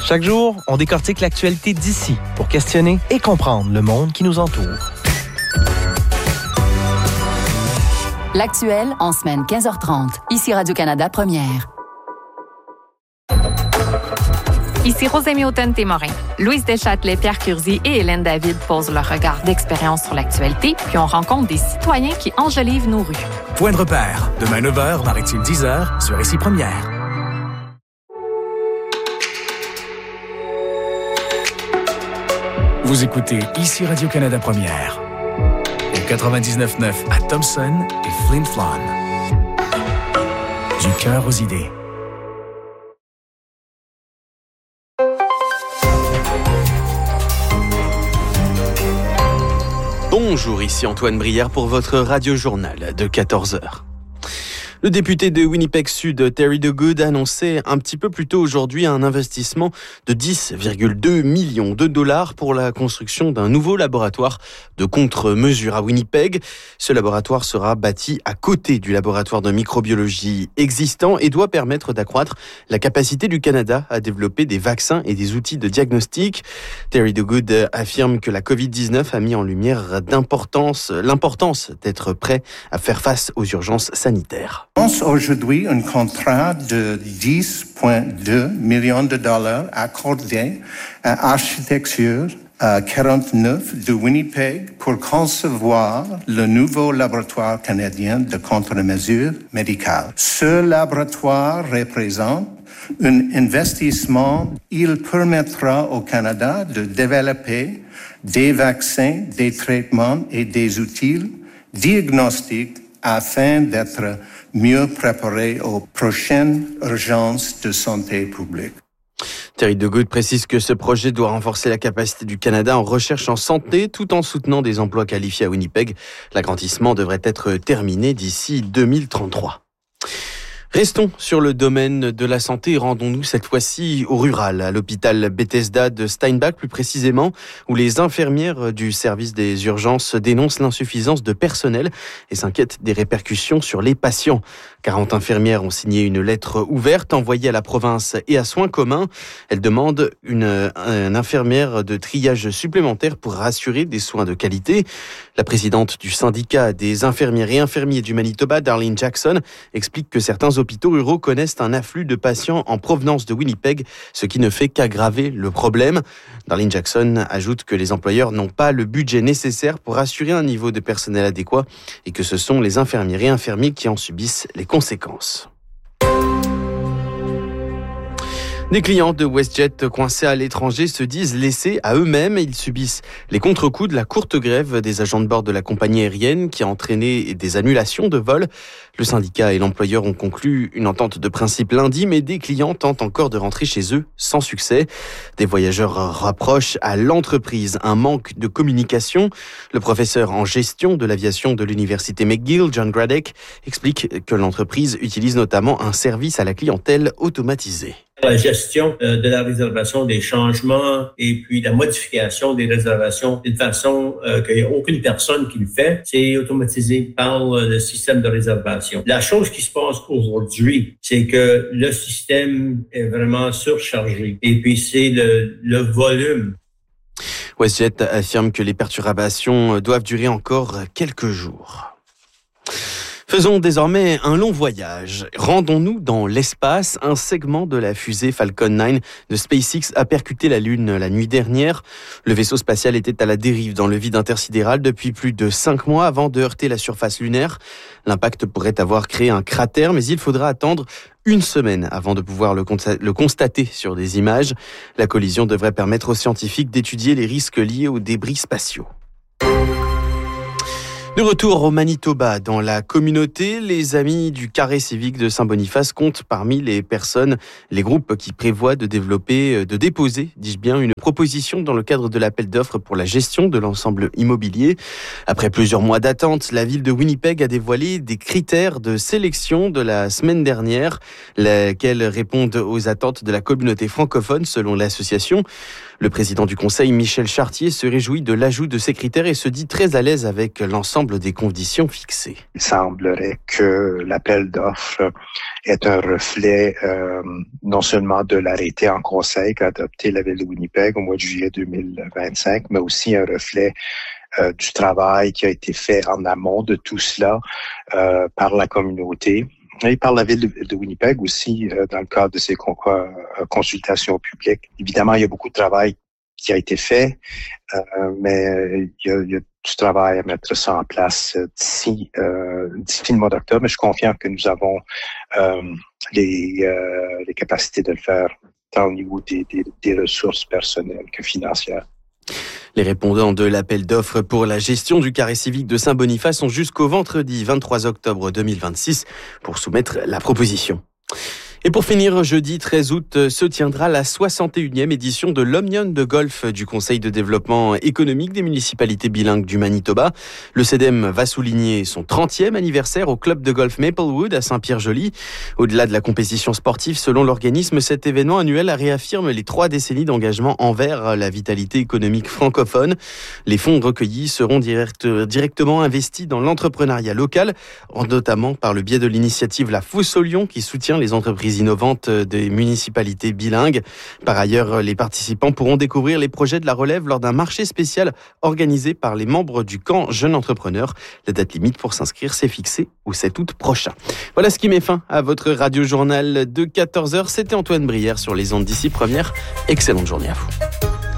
Chaque jour, on décortique l'actualité d'ici pour questionner et comprendre le monde qui nous entoure. L'actuel en semaine 15h30. Ici Radio-Canada Première. Ici Rosémie Automne-Témorin. Louise Deschâtelet, Pierre Curzi et Hélène David posent leur regard d'expérience sur l'actualité, puis on rencontre des citoyens qui enjolivent nos rues. Point de repère, demain 9h, Maritime 10h, sur Ici Première. Vous écoutez Ici Radio-Canada Première. Au 99.9 à Thompson et Flin Flon. Du cœur aux idées. Bonjour, ici Antoine Brière pour votre radio-journal de 14h. Le député de Winnipeg Sud, Terry DeGood, a annoncé un petit peu plus tôt aujourd'hui un investissement de 10,2 millions de dollars pour la construction d'un nouveau laboratoire de contre-mesures à Winnipeg. Ce laboratoire sera bâti à côté du laboratoire de microbiologie existant et doit permettre d'accroître la capacité du Canada à développer des vaccins et des outils de diagnostic. Terry DeGood affirme que la COVID-19 a mis en lumière l'importance d'être prêt à faire face aux urgences sanitaires. Aujourd'hui, un contrat de 10,2 millions de dollars accordé à Architecture 49 de Winnipeg pour concevoir le nouveau laboratoire canadien de contre-mesures médicales. Ce laboratoire représente un investissement. Il permettra au Canada de développer des vaccins, des traitements et des outils diagnostiques afin d'être mieux préparé aux prochaines urgences de santé publique. Terry DeGood précise que ce projet doit renforcer la capacité du Canada en recherche en santé tout en soutenant des emplois qualifiés à Winnipeg. L'agrandissement devrait être terminé d'ici 2033. Restons sur le domaine de la santé et rendons-nous cette fois-ci au rural, à l'hôpital Bethesda de Steinbach plus précisément, où les infirmières du service des urgences dénoncent l'insuffisance de personnel et s'inquiètent des répercussions sur les patients. 40 infirmières ont signé une lettre ouverte envoyée à la province et à Soins communs. Elles demandent une infirmière de triage supplémentaire pour assurer des soins de qualité. La présidente du syndicat des infirmières et infirmiers du Manitoba, Darlene Jackson, explique que certains hôpitaux ruraux connaissent un afflux de patients en provenance de Winnipeg, ce qui ne fait qu'aggraver le problème. Darlene Jackson ajoute que les employeurs n'ont pas le budget nécessaire pour assurer un niveau de personnel adéquat et que ce sont les infirmières et infirmiers qui en subissent les conséquences. Des clients de WestJet coincés à l'étranger se disent laissés à eux-mêmes. Ils subissent les contre-coups de la courte grève des agents de bord de la compagnie aérienne qui a entraîné des annulations de vols. Le syndicat et l'employeur ont conclu une entente de principe lundi, mais des clients tentent encore de rentrer chez eux sans succès. Des voyageurs rapprochent à l'entreprise un manque de communication. Le professeur en gestion de l'aviation de l'université McGill, John Gradek, explique que l'entreprise utilise notamment un service à la clientèle automatisé. La gestion de la réservation, des changements et puis la modification des réservations d'une façon qu'il n'y a aucune personne qui le fait, c'est automatisé par le système de réservation. La chose qui se passe aujourd'hui, c'est que le système est vraiment surchargé et puis c'est le volume. WestJet affirme que les perturbations doivent durer encore quelques jours. Faisons désormais un long voyage. Rendons-nous dans l'espace. Un segment de la fusée Falcon 9 de SpaceX a percuté la Lune la nuit dernière. Le vaisseau spatial était à la dérive dans le vide intersidéral depuis plus de 5 mois avant de heurter la surface lunaire. L'impact pourrait avoir créé un cratère, mais il faudra attendre une semaine avant de pouvoir le constater sur des images. La collision devrait permettre aux scientifiques d'étudier les risques liés aux débris spatiaux. De retour au Manitoba, dans la communauté, les Amis du Carré civique de Saint-Boniface comptent parmi les groupes qui prévoient de déposer, dis-je bien, une proposition dans le cadre de l'appel d'offres pour la gestion de l'ensemble immobilier. Après plusieurs mois d'attente, la ville de Winnipeg a dévoilé des critères de sélection de la semaine dernière, lesquels répondent aux attentes de la communauté francophone selon l'association. Le président du conseil, Michel Chartier, se réjouit de l'ajout de ces critères et se dit très à l'aise avec l'ensemble l'ensemble des conditions fixées. Il semblerait que l'appel d'offres est un reflet non seulement de l'arrêté en conseil qu'a adopté la Ville de Winnipeg au mois de juillet 2025, mais aussi un reflet du travail qui a été fait en amont de tout cela par la communauté et par la Ville de Winnipeg aussi dans le cadre de ces consultations publiques. Évidemment, il y a beaucoup de travail qui a été fait, mais il y a du travail à mettre ça en place d'ici le mois d'octobre. Mais je suis confiant que nous avons les capacités de le faire, tant au niveau des ressources personnelles que financières. Les répondants de l'appel d'offres pour la gestion du carré civique de Saint-Boniface ont jusqu'au vendredi 23 octobre 2026 pour soumettre la proposition. Et pour finir, jeudi 13 août se tiendra la 61e édition de l'Omnium de golf du Conseil de développement économique des municipalités bilingues du Manitoba. Le CDM va souligner son 30e anniversaire au club de golf Maplewood à Saint-Pierre-Joli. Au-delà de la compétition sportive, selon l'organisme, cet événement annuel réaffirme les 3 décennies d'engagement envers la vitalité économique francophone. Les fonds recueillis seront directement investis dans l'entrepreneuriat local, notamment par le biais de l'initiative La Fosse au Lion qui soutient les entreprises innovantes des municipalités bilingues. Par ailleurs, les participants pourront découvrir les projets de la relève lors d'un marché spécial organisé par les membres du camp Jeunes Entrepreneurs. La date limite pour s'inscrire s'est fixée au 7 août prochain. Voilà ce qui met fin à votre radio-journal de 14h. C'était Antoine Brière sur les ondes d'ici Première. Excellente journée à vous.